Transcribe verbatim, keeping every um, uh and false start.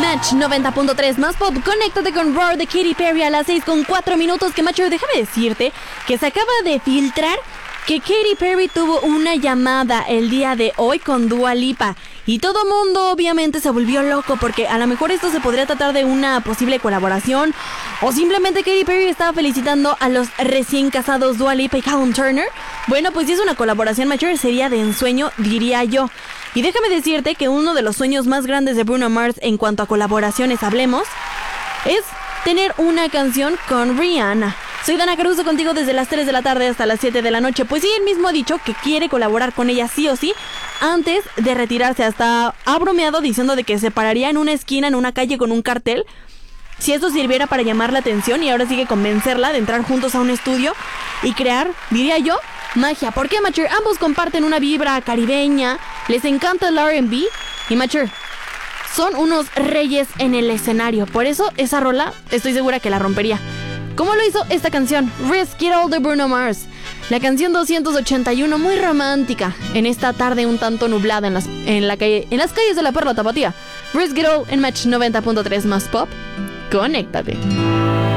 Match noventa punto tres más pop. Conéctate con Roar de Katy Perry a las seis con cuatro minutos. Que macho, déjame decirte que se acaba de filtrar que Katy Perry tuvo una llamada el día de hoy con Dua Lipa. Y todo mundo obviamente se volvió loco porque a lo mejor esto se podría tratar de una posible colaboración o simplemente Katy Perry estaba felicitando a los recién casados Dua Lipa y Callum Turner. Bueno, pues si es una colaboración mayor sería de ensueño, diría yo. Y déjame decirte que uno de los sueños más grandes de Bruno Mars en cuanto a colaboraciones hablemos es tener una canción con Rihanna. Soy Dana Caruso contigo desde las tres de la tarde hasta las siete de la noche. Pues sí, él mismo ha dicho que quiere colaborar con ella sí o sí antes de retirarse. Hasta ha bromeado diciendo de que se pararía en una esquina en una calle con un cartel si eso sirviera para llamar la atención, y ahora sigue convencerla de entrar juntos a un estudio y crear, diría yo, magia. ¿Por qué, Macher? Ambos comparten una vibra caribeña, les encanta el R and B y, Macher, son unos reyes en el escenario. Por eso esa rola estoy segura que la rompería. ¿Cómo lo hizo esta canción? Risk It All de Bruno Mars. La canción doscientos ochenta y uno, muy romántica en esta tarde un tanto nublada en las, en la calle, en las calles de la Perla Tapatía. Risk It All en Match noventa punto tres más pop. Conéctate.